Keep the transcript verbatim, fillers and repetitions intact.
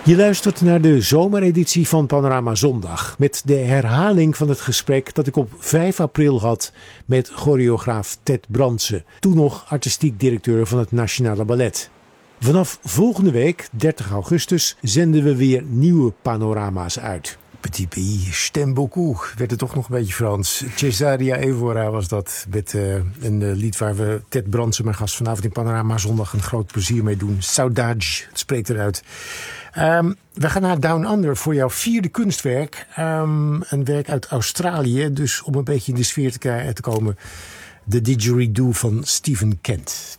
Je luistert naar de zomereditie van Panorama Zondag. Met de herhaling van het gesprek dat ik op vijf april had met choreograaf Ted Brandsen. Toen nog artistiek directeur van het Nationale Ballet. Vanaf volgende week, dertig augustus, zenden we weer nieuwe panorama's uit. Petit pays, je t'aime beaucoup. Werd het toch nog een beetje Frans. Cesaria Evora was dat. Met uh, een uh, lied waar we Ted Brandsen, mijn gast vanavond in Panorama Zondag, een groot plezier mee doen. Saudade, het spreekt eruit. Um, we gaan naar Down Under voor jouw vierde kunstwerk. Um, een werk uit Australië. Dus om een beetje in de sfeer te, te komen. The Didgeridoo van Stephen Kent.